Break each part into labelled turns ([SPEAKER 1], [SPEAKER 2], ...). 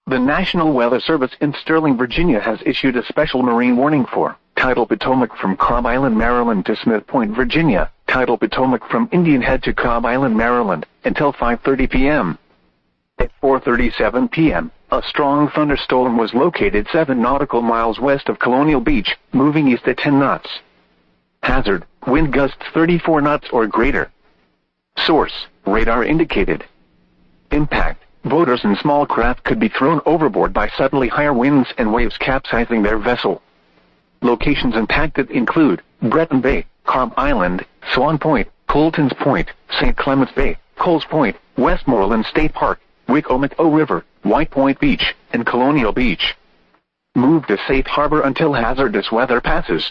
[SPEAKER 1] The National Weather Service in Sterling, Virginia has issued a special marine warning for Tidal Potomac from Cobb Island, Maryland to Smith Point, Virginia, Tidal Potomac from Indian Head to Cobb Island, Maryland, until 5:30 p.m. At 4:37 p.m., a strong thunderstorm was located 7 nautical miles west of Colonial Beach, moving east at 10 knots. Hazard, wind gusts 34 knots or greater. Source, radar indicated. Impact, boaters and small craft could be thrown overboard by suddenly higher winds and waves capsizing their vessel. Locations impacted include Breton Bay, Cobb Island, Swan Point, Colton's Point, St. Clements Bay, Coles Point, Westmoreland State Park, Wicomico River, White Point Beach, and Colonial Beach. Move to safe harbor until hazardous weather passes.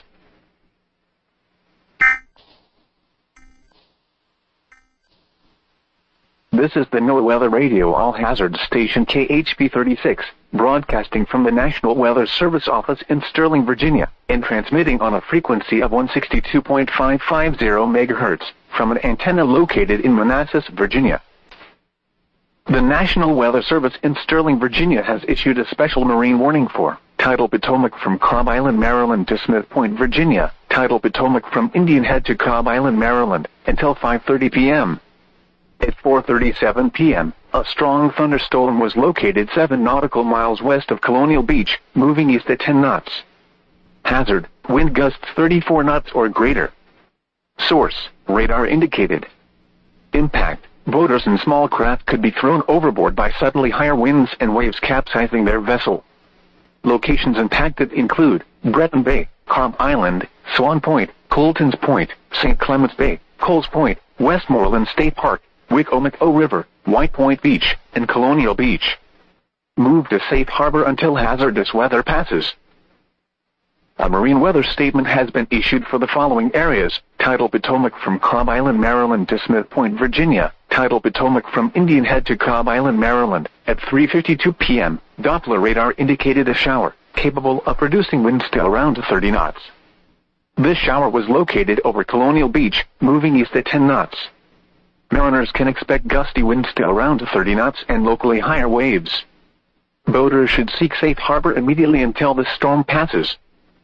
[SPEAKER 1] This is the NOAA Weather Radio All Hazards Station KHP 36, broadcasting from the National Weather Service office in Sterling, Virginia, and transmitting on a frequency of 162.550 MHz from an antenna located in Manassas, Virginia. The National Weather Service in Sterling, Virginia has issued a special marine warning for Tidal Potomac from Cobb Island, Maryland to Smith Point, Virginia, Tidal Potomac from Indian Head to Cobb Island, Maryland, until 5:30 p.m. At 4:37 p.m., a strong thunderstorm was located 7 nautical miles west of Colonial Beach, moving east at 10 knots. Hazard, wind gusts 34 knots or greater. Source, radar indicated. Impact, boaters and small craft could be thrown overboard by suddenly higher winds and waves capsizing their vessel. Locations impacted include Breton Bay, Cobb Island, Swan Point, Colton's Point, St. Clements Bay, Coles Point, Westmoreland State Park, Wicomico River, White Point Beach, and Colonial Beach. Move to safe harbor until hazardous weather passes. A marine weather statement has been issued for the following areas: Tidal Potomac from Cobb Island, Maryland to Smith Point, Virginia, Tidal Potomac from Indian Head to Cobb Island, Maryland. At 3:52 p.m., Doppler radar indicated a shower, capable of producing winds to around 30 knots. This shower was located over Colonial Beach, moving east at 10 knots. Mariners can expect gusty winds to around 30 knots and locally higher waves. Boaters should seek safe harbor immediately until the storm passes.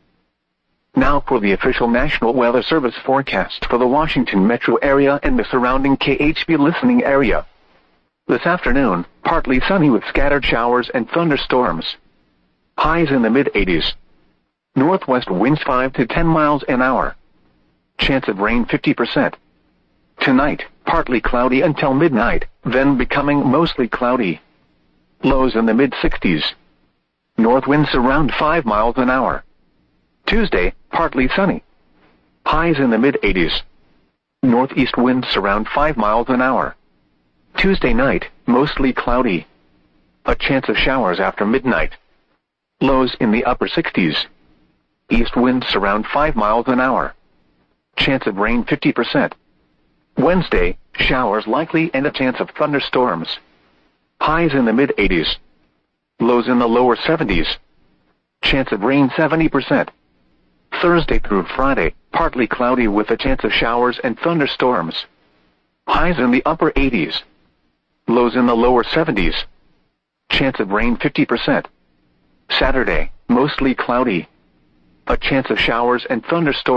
[SPEAKER 1] Now for the official National Weather Service forecast for the Washington metro area and the surrounding KHP listening area. This afternoon, partly sunny with scattered showers and thunderstorms. Highs in the mid-80s. Northwest winds 5 to 10 miles an hour. Chance of rain 50%. Tonight, partly cloudy until midnight, then becoming mostly cloudy. Lows in the mid-60s. North winds around 5 miles an hour. Tuesday, partly sunny. Highs in the mid-80s. Northeast winds around 5 miles an hour. Tuesday night, mostly cloudy. A chance of showers after midnight. Lows in the upper 60s. East winds around 5 miles an hour. Chance of rain 50%. Wednesday, showers likely and a chance of thunderstorms. Highs in the mid-80s. Lows in the lower 70s. Chance of rain 70%. Thursday through Friday, partly cloudy with a chance of showers and thunderstorms. Highs in the upper 80s. Lows in the lower 70s. Chance of rain 50%. Saturday, mostly cloudy. A chance of showers and thunderstorms.